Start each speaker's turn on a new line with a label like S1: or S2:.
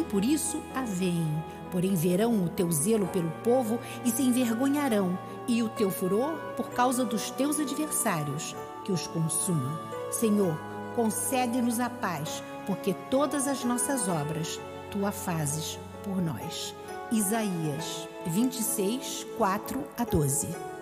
S1: por isso a veem. Porém verão o teu zelo pelo povo e se envergonharão, e o teu furor por causa dos teus adversários, que os consumam. Senhor, concede-nos a paz, porque todas as nossas obras tu a fazes por nós. Isaías 26, 4 a 12.